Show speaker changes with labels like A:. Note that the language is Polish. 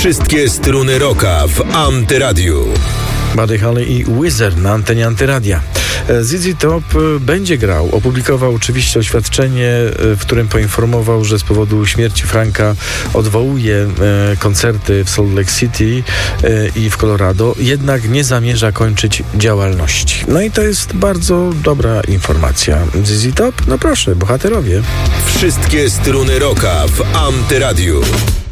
A: Wszystkie struny rocka w Antyradiu.
B: Buddy Holly i Wizard na antenie Antyradia. ZZ Top będzie grał. Opublikował oczywiście oświadczenie, w którym poinformował, że z powodu śmierci Franka odwołuje koncerty w Salt Lake City i w Colorado, jednak nie zamierza kończyć działalności. No i to jest bardzo dobra informacja. ZZ Top? No proszę, bohaterowie.
A: Wszystkie struny rocka w Antyradiu.